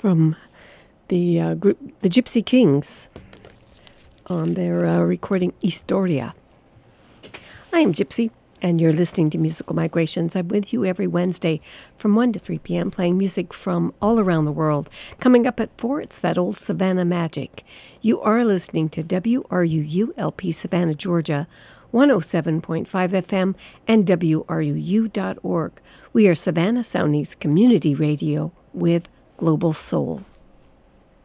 from the group, the Gypsy Kings, on their recording Historia. I am Gypsy, and you're listening to Musical Migrations. I'm with you every Wednesday from 1 to 3 p.m. playing music from all around the world. Coming up at 4, it's that old Savannah magic. You are listening to WRUU-LP Savannah, Georgia, 107.5 FM, and WRUU.org. We are Savannah Sound Needs Community Radio with Global Soul.